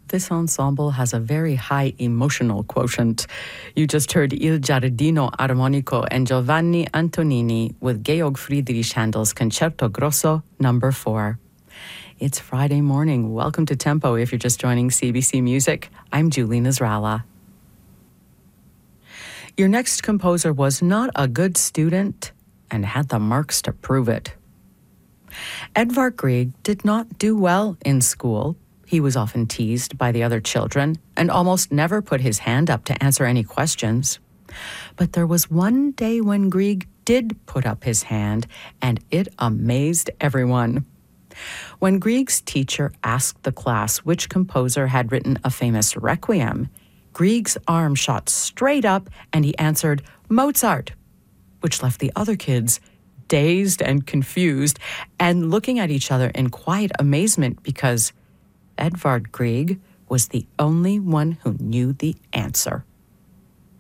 This ensemble has a very high emotional quotient. You just heard Il Giardino Armonico and Giovanni Antonini with Georg Friedrich Handel's Concerto Grosso No. 4. It's Friday morning. Welcome to Tempo if you're just joining CBC Music. I'm Julie Nasrallah. Your next composer was not a good student and had the marks to prove it. Edvard Grieg did not do well in school. He was often teased by the other children and almost never put his hand up to answer any questions. But there was one day when Grieg did put up his hand, and it amazed everyone. When Grieg's teacher asked the class which composer had written a famous requiem, Grieg's arm shot straight up and he answered, Mozart, which left the other kids dazed and confused and looking at each other in quiet amazement because Edvard Grieg was the only one who knew the answer.